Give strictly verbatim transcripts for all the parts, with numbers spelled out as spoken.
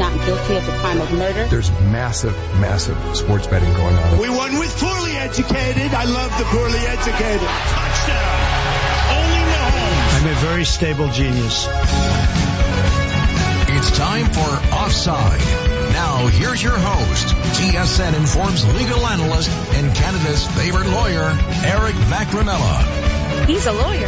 not guilty of the crime of murder. There's massive, massive sports betting going on. We won with poorly educated. I love the poorly educated. Touchdown. Only Mahomes. I'm a very stable genius. It's time for Offside. Now, here's your host, T S N Inform's legal analyst and Canada's favorite lawyer, Eric Macronella. He's a lawyer.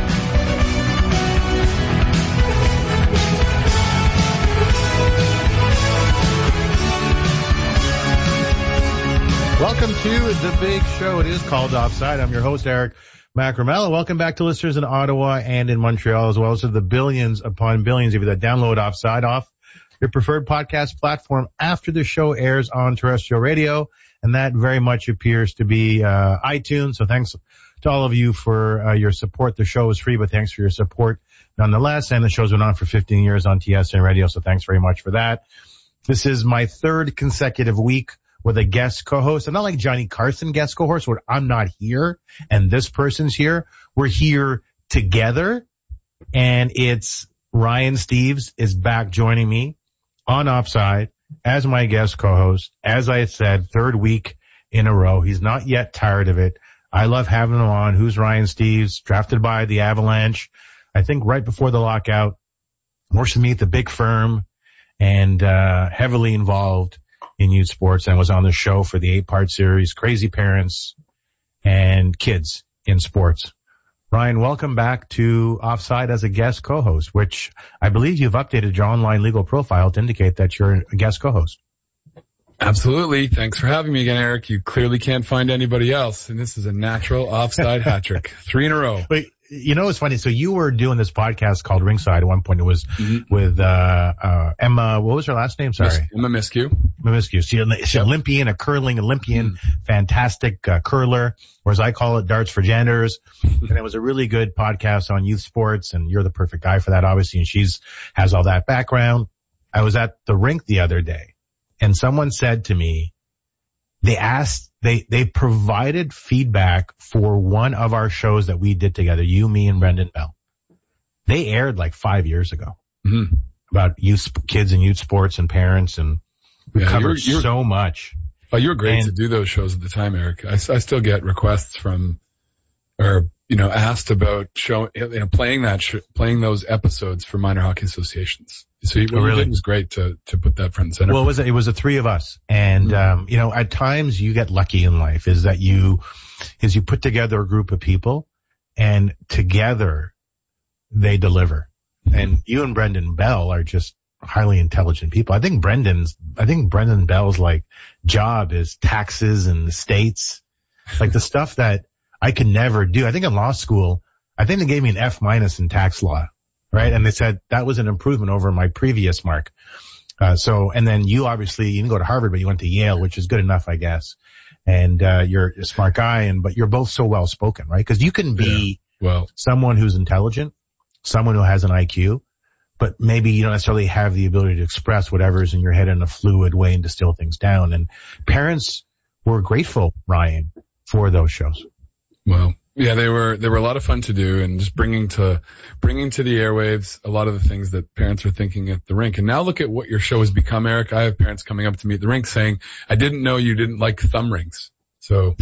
Welcome to the big show. It is called Offside. I'm your host, Eric Macronella. Welcome back to listeners in Ottawa and in Montreal, as well as to the billions upon billions of you that download Offside off your preferred podcast platform after the show airs on terrestrial radio. And that very much appears to be uh iTunes. So thanks to all of you for uh, your support. The show is free, but thanks for your support nonetheless. And the show's been on for fifteen years on T S N radio. So thanks very much for that. This is my third consecutive week with a guest co-host. I'm not like Johnny Carson guest co-host where I'm not here and this person's here. We're here together, and it's Ryan Steeves is back joining me on Offside as my guest co-host. As I said, third week in a row. He's not yet tired of it. I love having him on. Who's Ryan Steeves? Drafted by the Avalanche, I think right before the lockout. Works with me at the big firm and uh heavily involved in youth sports, and was on the show for the eight-part series, Crazy Parents and Kids in Sports. Ryan, welcome back to Offside as a guest co-host, which I believe you've updated your online legal profile to indicate that you're a guest co-host. Absolutely. Thanks for having me again, Eric. You clearly can't find anybody else, and this is a natural Offside hat trick. Three in a row. Wait, you know, it's funny. So you were doing this podcast called Ringside at one point. It was mm-hmm. with, uh, uh, Emma, what was her last name? Sorry. Emma Miskew. Emma Miskew. She's an yep. Olympian, a curling Olympian, mm. fantastic, uh, curler, or as I call it, darts for janitors. And it was a really good podcast on youth sports, and you're the perfect guy for that, obviously. And she's, has all that background. I was at the rink the other day, and someone said to me, they asked, they, they provided feedback for one of our shows that we did together, you, me, and Brendan Bell. They aired like five years ago mm-hmm. about youth, kids and youth sports and parents, and we yeah, covered you're, you're, so much. Oh, you were great and, to do those shows at the time, Eric. I, I still get requests from, or, you know, asked about show, you know, playing that, sh- playing those episodes for minor hockey associations. So you, what oh, really? you did was great to, to put that front and center. Well, it was, it was the three of us. And, mm-hmm. um, you know, at times you get lucky in life is that you, is you put together a group of people, and together they deliver. Mm-hmm. And you and Brendan Bell are just highly intelligent people. I think Brendan's, I think Brendan Bell's like job is taxes and estates, like the stuff that I could never do. I think in law school, I think they gave me an F minus in tax law. Right. And they said that was an improvement over my previous mark. Uh, so, and then you obviously, you didn't go to Harvard, but you went to Yale, which is good enough, I guess. And, uh, you're a smart guy, and, but you're both so well spoken, right? Cause you can be yeah. well, someone who's intelligent, someone who has an I Q, but maybe you don't necessarily have the ability to express whatever's in your head in a fluid way and distill things down. And parents were grateful, Ryan, for those shows. Well, yeah, they were, they were a lot of fun to do, and just bringing to, bringing to the airwaves a lot of the things that parents are thinking at the rink. And now look at what your show has become, Eric. I have parents coming up to me at the rink saying, I didn't know you didn't like thumb rings. So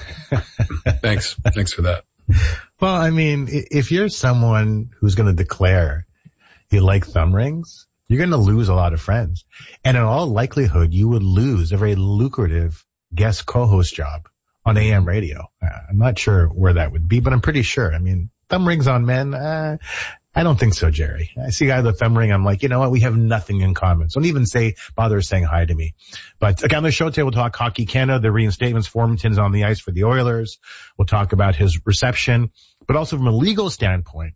thanks. Thanks for that. Well, I mean, if you're someone who's going to declare you like thumb rings, you're going to lose a lot of friends. And in all likelihood, you would lose a very lucrative guest co-host job on A M radio. Uh, I'm not sure where that would be, but I'm pretty sure. I mean, thumb rings on men, uh, I don't think so, Jerry. I see a guy with a thumb ring, I'm like, you know what, we have nothing in common. So don't even say, bother saying hi to me. But again, on the show today, we'll talk Hockey Canada, the reinstatements, Formanton's on the ice for the Oilers. We'll talk about his reception, but also from a legal standpoint,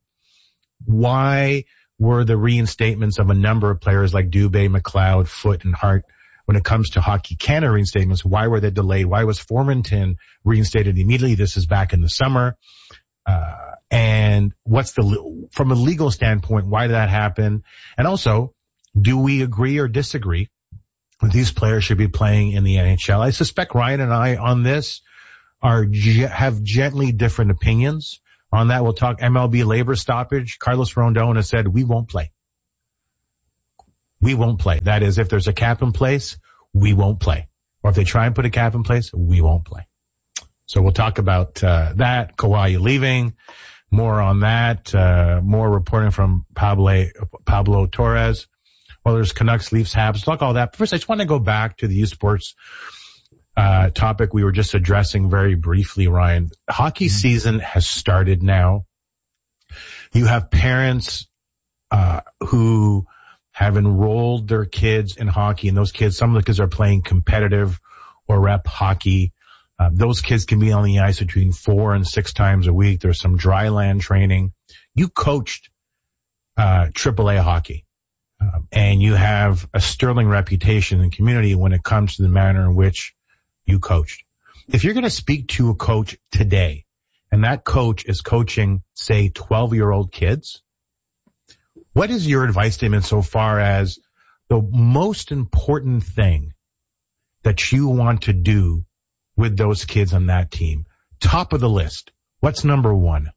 why were the reinstatements of a number of players like Dubé, McLeod, Foote, and Hart, when it comes to Hockey Canada reinstatements, why were they delayed? Why was Formanton reinstated immediately? This is back in the summer. Uh, and what's the, from a legal standpoint, why did that happen? And also, do we agree or disagree that these players should be playing in the N H L? I suspect Ryan and I on this are, have gently different opinions on that. We'll talk M L B labor stoppage. Carlos Rondon has said we won't play. we won't play. That is, if there's a cap in place, we won't play. Or if they try and put a cap in place, we won't play. So we'll talk about uh, that, Kawhi leaving, more on that, uh, more reporting from Pablo, Pablo Torres. Well, there's Canucks, Leafs, Habs, talk all that. But first, I just want to go back to the youth sports uh, topic we were just addressing very briefly, Ryan. Hockey season has started now. You have parents uh, who have enrolled their kids in hockey, and those kids, some of the kids are playing competitive or rep hockey. Uh, those kids can be on the ice between four and six times a week. There's some dry land training. You coached uh triple A hockey, um, and you have a sterling reputation in the community when it comes to the manner in which you coached. If you're going to speak to a coach today, and that coach is coaching, say, twelve-year-old kids, what is your advice to him insofar as the most important thing that you want to do with those kids on that team? Top of the list. What's number one?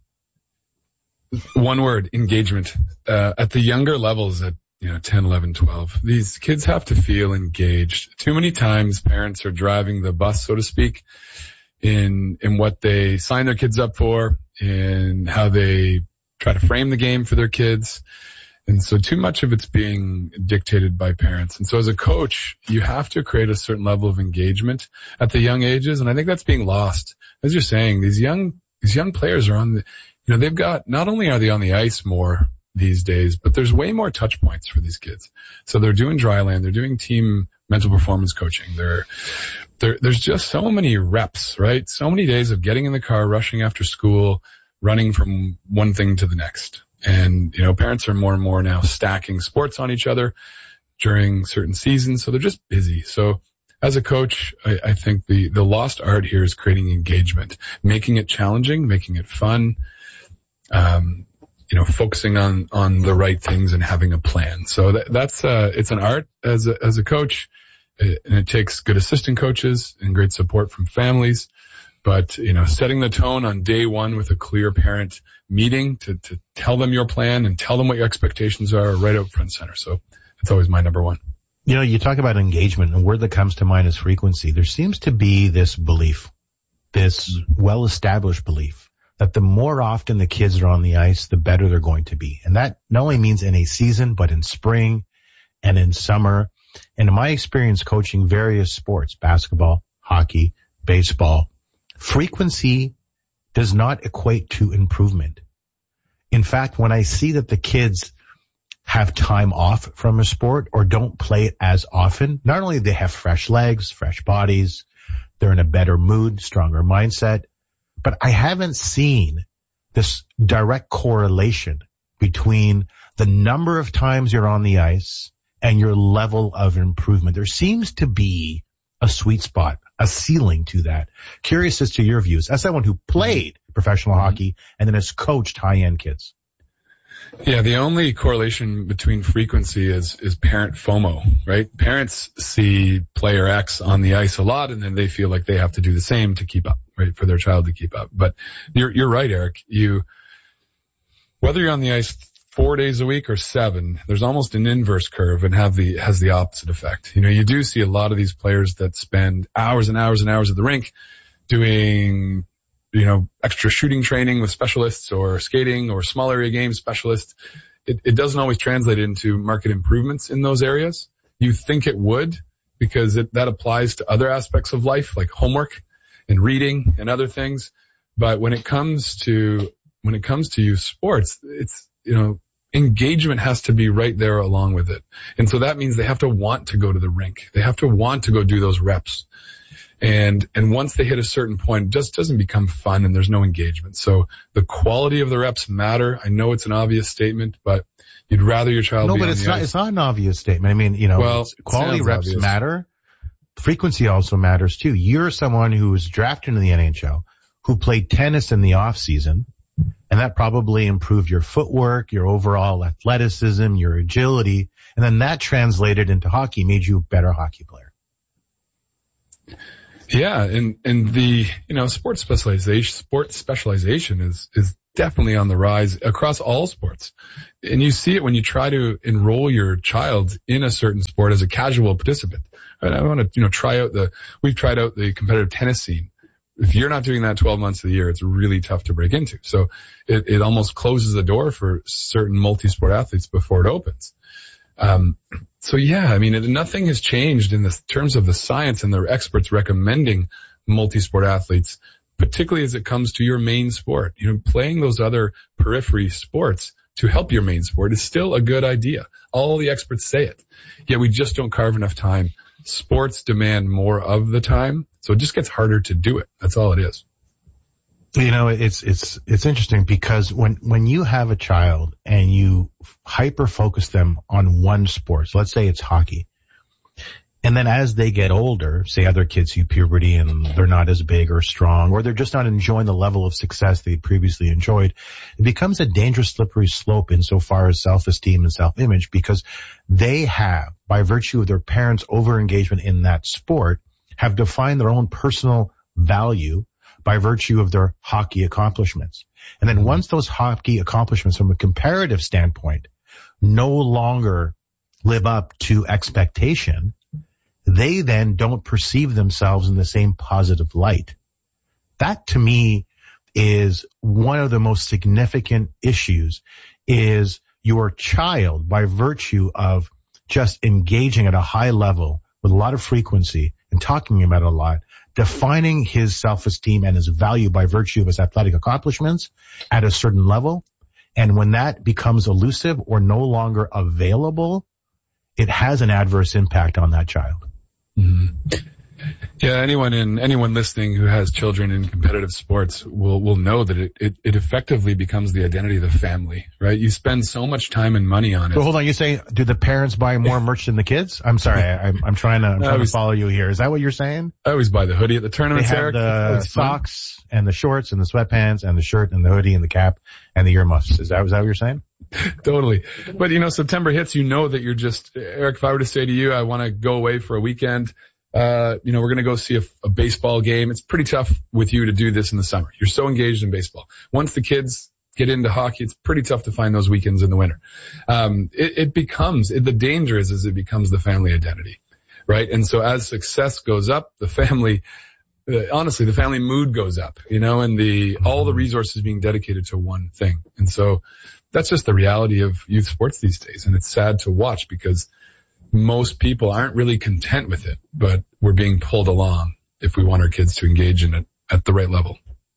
One word, engagement. Uh, at the younger levels, at, you know, ten, eleven, twelve, these kids have to feel engaged. Too many times parents are driving the bus, so to speak, in, in what they sign their kids up for, in how they try to frame the game for their kids. And so too much of it's being dictated by parents. And so as a coach, you have to create a certain level of engagement at the young ages. And I think that's being lost. As you're saying, these young, these young players are on the, you know, they've got, not only are they on the ice more these days, but there's way more touch points for these kids. So they're doing dry land. They're doing team mental performance coaching. They're, they're, there's just so many reps, right? So many days of getting in the car, rushing after school, running from one thing to the next. And, you know, parents are more and more now stacking sports on each other during certain seasons. So they're just busy. So as a coach, I, I think the, the lost art here is creating engagement, making it challenging, making it fun, um, you know, focusing on, on the right things and having a plan. So that, that's, uh, it's an art as a, as a coach, and it takes good assistant coaches and great support from families. But, you know, setting the tone on day one with a clear parent meeting to, to tell them your plan and tell them what your expectations are right out front and center. So that's always my number one. You know, you talk about engagement, and a word that comes to mind is frequency. There seems to be this belief, this well-established belief, that the more often the kids are on the ice, the better they're going to be. And that not only means in a season, but in spring and in summer. And in my experience coaching various sports, basketball, hockey, baseball, frequency does not equate to improvement. In fact, when I see that the kids have time off from a sport or don't play it as often, not only do they have fresh legs, fresh bodies, they're in a better mood, stronger mindset, but I haven't seen this direct correlation between the number of times you're on the ice and your level of improvement. There seems to be a sweet spot, a ceiling to that. Curious as to your views as someone who played professional mm-hmm. hockey and then has coached high-end kids. Yeah, the only correlation between frequency is, is parent FOMO, right? Parents see player X on the ice a lot, and then they feel like they have to do the same to keep up, right? For their child to keep up. But you're, you're right, Eric. You, whether you're on the ice four days a week or seven, there's almost an inverse curve and have the, has the opposite effect. You know, you do see a lot of these players that spend hours and hours and hours at the rink doing, you know, extra shooting training with specialists or skating or small area game specialists. It, it doesn't always translate into market improvements in those areas. You think it would because it, that applies to other aspects of life like homework and reading and other things. But when it comes to, when it comes to youth sports, it's, you know, engagement has to be right there along with it. And so that means they have to want to go to the rink. They have to want to go do those reps. And, and once they hit a certain point, it just doesn't become fun and there's no engagement. So the quality of the reps matter. I know it's an obvious statement, but you'd rather your child no, be but on it's the not, ice. It's not an obvious statement. I mean, you know, well, quality reps obvious. matter. Frequency also matters too. You're someone who was drafted into the N H L, who played tennis in the off season, and that probably improved your footwork, your overall athleticism, your agility, and then that translated into hockey, made you a better hockey player. Yeah, and, and the, you know, sports specialization, sports specialization is, is definitely on the rise across all sports. And you see it when you try to enroll your child in a certain sport as a casual participant. And I want to, you know, try out the, we've tried out the competitive tennis scene. If you're not doing that twelve months of the year, it's really tough to break into. So it, it almost closes the door for certain multi-sport athletes before it opens. Um, so yeah, I mean, it, nothing has changed in the terms of the science and the experts recommending multi-sport athletes, particularly as it comes to your main sport. You know, playing those other periphery sports to help your main sport is still a good idea. All the experts say it. Yet we just don't carve enough time. Sports demand more of the time, so it just gets harder to do it. That's all it is. You know, it's, it's, it's interesting because when, when you have a child and you hyper focus them on one sport, so let's say it's hockey, and then as they get older, say other kids see puberty and they're not as big or strong, or they're just not enjoying the level of success they previously enjoyed, it becomes a dangerous slippery slope insofar as self-esteem and self-image, because they have, by virtue of their parents' over-engagement in that sport, have defined their own personal value by virtue of their hockey accomplishments. And then once those hockey accomplishments from a comparative standpoint no longer live up to expectation, they then don't perceive themselves in the same positive light. That to me is one of the most significant issues, is your child, by virtue of just engaging at a high level with a lot of frequency and talking about it a lot, defining his self-esteem and his value by virtue of his athletic accomplishments at a certain level. And when that becomes elusive or no longer available, it has an adverse impact on that child. Mm-hmm. Yeah, anyone in anyone listening who has children in competitive sports will will know that it, it, it effectively becomes the identity of the family, right? You spend so much time and money on it. Well, hold on, you say, do the parents buy more merch than the kids? I'm sorry, I, I'm, I'm trying to I'm trying always, to follow you here. Is that what you're saying? I always buy the hoodie at the tournament. They have Eric. the socks fun. And the shorts and the sweatpants and the shirt and the hoodie and the cap and the earmuffs. Is that, is that what you're saying? Totally. But you know, September hits, you know that you're just, Eric, if I were to say to you, I want to go away for a weekend, uh, you know, we're going to go see a, a baseball game. It's pretty tough with you to do this in the summer. You're so engaged in baseball. Once the kids get into hockey, it's pretty tough to find those weekends in the winter. Um, it, it becomes, it, the danger is, is it becomes the family identity, right? And so as success goes up, the family, uh, honestly, the family mood goes up, you know, and the, all the resources being dedicated to one thing. And so that's just the reality of youth sports these days. And it's sad to watch because most people aren't really content with it, but we're being pulled along if we want our kids to engage in it at the right level.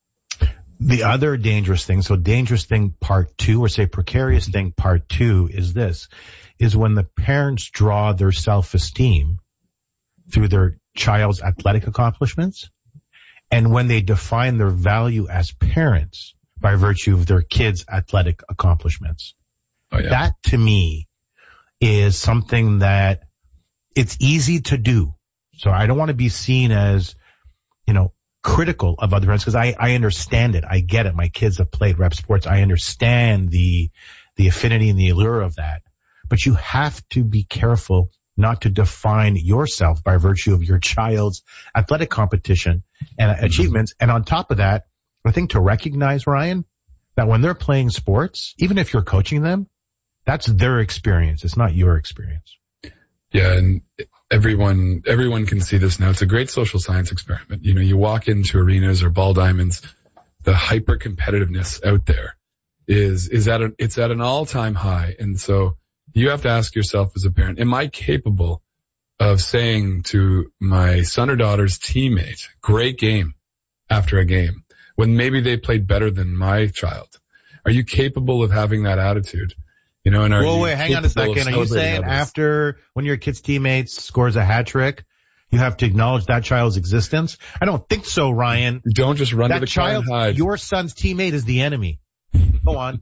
The other dangerous thing, so dangerous thing part two, or say precarious thing part two, is this, is when the parents draw their self-esteem through their child's athletic accomplishments, and when they define their value as parents by virtue of their kids' athletic accomplishments. Oh, yeah. That to me is something that it's easy to do. So I don't want to be seen as, you know, critical of other parents, because I, I understand it. I get it. My kids have played rep sports. I understand the, the affinity and the allure of that. But you have to be careful not to define yourself by virtue of your child's athletic competition and mm-hmm. achievements. And on top of that, I think to recognize, Ryan, that when they're playing sports, even if you're coaching them, that's their experience. It's not your experience. Yeah, and everyone everyone can see this now. It's a great social science experiment. You know, you walk into arenas or ball diamonds, the hyper competitiveness out there is is at a, it's at an all-time high. And so you have to ask yourself as a parent, am I capable of saying to my son or daughter's teammate, great game after a game, when maybe they played better than my child? Are you capable of having that attitude? You know, and are well, you wait, hang on a second. Are you saying others? After one of your kid's teammates scores a hat trick, you have to acknowledge that child's existence? I don't think so, Ryan. Don't just run that to the child. Hide. Your son's teammate is the enemy. Go on.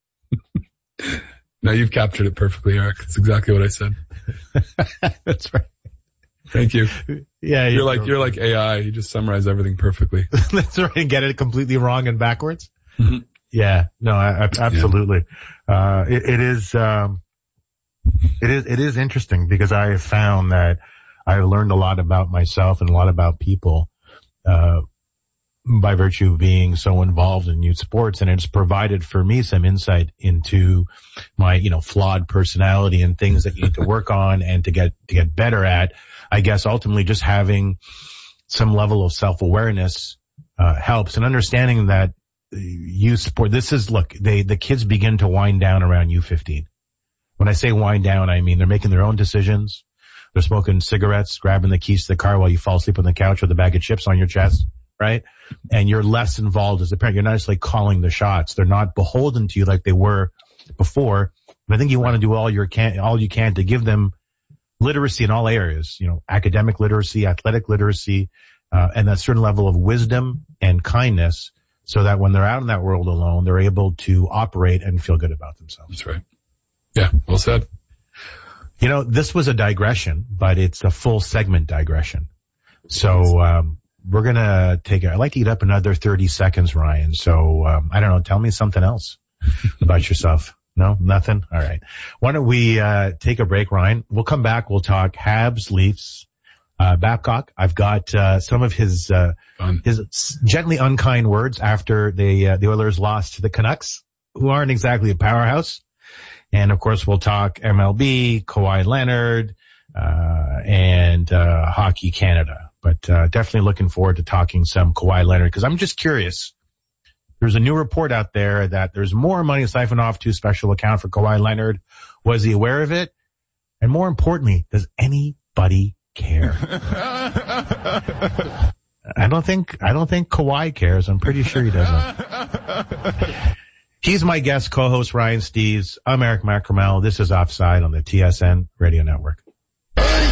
No, you've captured it perfectly, Eric. That's exactly what I said. That's right. Thank you. Yeah, you're, you're like right. you're like A I. You just summarize everything perfectly. That's right. And get it completely wrong and backwards. Mm-hmm. Yeah, no, I, I, absolutely. Yeah. Uh, it, it is, um, it is, it is interesting because I have found that I've learned a lot about myself and a lot about people, uh, by virtue of being so involved in youth sports, and it's provided for me some insight into my, you know, flawed personality and things that you need to work on and to get, to get better at. I guess ultimately just having some level of self-awareness, uh, helps, and understanding that youth sport, this is, look, they, the kids begin to wind down around U fifteen. When I say wind down, I mean they're making their own decisions. They're smoking cigarettes, grabbing the keys to the car while you fall asleep on the couch with a bag of chips on your chest, right? And you're less involved as a parent. You're not necessarily calling the shots. They're not beholden to you like they were before. But I think you want to do all your can, all you can to give them literacy in all areas, you know, academic literacy, athletic literacy, uh, and that certain level of wisdom and kindness, so that when they're out in that world alone, they're able to operate and feel good about themselves. That's right. Yeah, well said. You know, this was a digression, but it's a full segment digression. So, um, we're going to take it. I'd like to eat up another thirty seconds, Ryan. So, um, I don't know. Tell me something else about yourself. No, nothing. All right. Why don't we, uh, take a break, Ryan? We'll come back. We'll talk Habs, Leafs, uh, Babcock. I've got, uh, some of his, uh, Fun. his gently unkind words after they, uh, the Oilers lost to the Canucks, who aren't exactly a powerhouse. And of course, we'll talk M L B, Kawhi Leonard, uh, and, uh, Hockey Canada. But, uh, definitely looking forward to talking some Kawhi Leonard, because I'm just curious. There's a new report out there that there's more money siphoned off to a special account for Kawhi Leonard. Was he aware of it? And more importantly, does anybody care? I don't think, I don't think Kawhi cares. I'm pretty sure he doesn't. He's my guest co-host, Ryan Steves. I'm Eric Macramel. This is Offside on the T S N Radio Network.